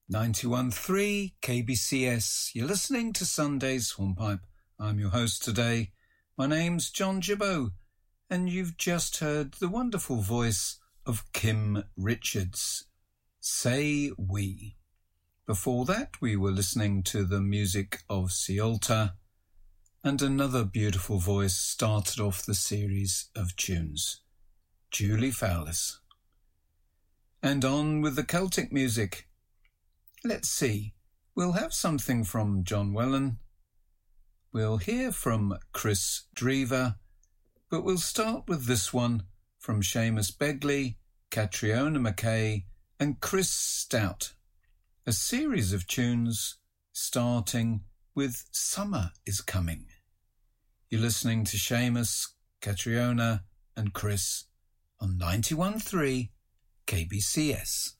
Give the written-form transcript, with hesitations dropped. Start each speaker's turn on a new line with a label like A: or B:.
A: 91.3 KBCS. You're listening to Sunday's Hornpipe. I'm your host today. My name's John Gibbo, and you've just heard the wonderful voice of Kim Richards. Say We. Before that, we were listening to the music of Ciolta, and another beautiful voice started off the series of tunes, Julie Fowlis. And on with the Celtic music. Let's see, we'll have something from John Whelan. We'll hear from Chris Drever, but we'll start with this one from Seamus Begley, Catriona McKay and Chris Stout. A series of tunes starting with Summer is Coming. You're listening to Seamus, Catriona and Chris on 91.3 KBCS.